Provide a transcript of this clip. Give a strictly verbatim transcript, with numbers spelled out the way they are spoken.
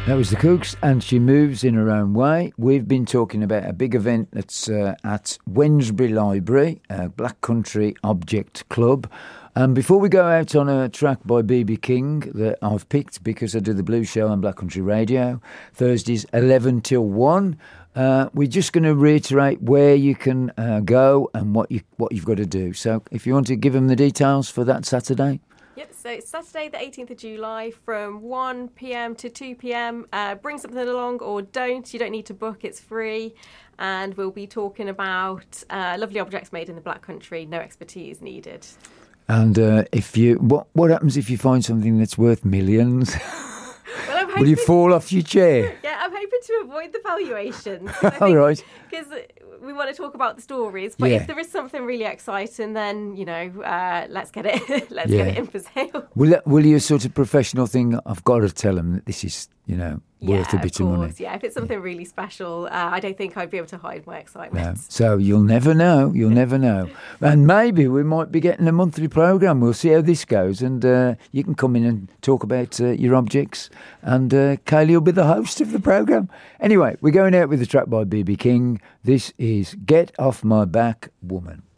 That was the Kooks, and She Moves in Her Own Way. We've been talking about a big event that's uh, at Wednesbury Library, uh, Black Country Object Club. Um, before we go out on a track by B B King that I've picked because I do the Blues Show on Black Country Radio, Thursdays eleven till one, uh, we're just going to reiterate where you can uh, go and what, you, what you've got to do. So if you want to give them the details for that Saturday. Yep, so it's Saturday the eighteenth of July from one p.m. to two p.m. Uh, bring something along or don't. You don't need to book, it's free. And we'll be talking about uh, lovely objects made in the Black Country, no expertise needed. And uh, if you, what what happens if you find something that's worth millions? Well, I'm hoping, will you fall off your chair? Yeah, I'm hoping to avoid the valuations. All right. Because we want to talk about the stories, but yeah. if there is something really exciting, then, you know, uh, let's get it let's yeah. get it in for sale. Will, will you sort of professional thing, I've got to tell them that this is, you know, worth yeah, a bit of, of, course, money. Yeah, if it's something really special, uh, I don't think I'd be able to hide my excitement. No. So you'll never know. You'll never know. And maybe we might be getting a monthly programme. We'll see how this goes. And uh, you can come in and talk about uh, your objects. And uh, Kaylee will be the host of the programme. Anyway, we're going out with a track by B B King. This is Get Off My Back, Woman.